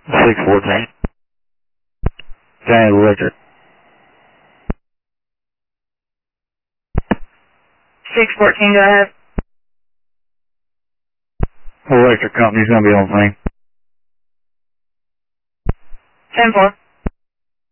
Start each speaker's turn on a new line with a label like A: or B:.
A: 614. Giant Electric.
B: 614, go ahead.
A: Electric company's gonna be on scene.
B: 10-4.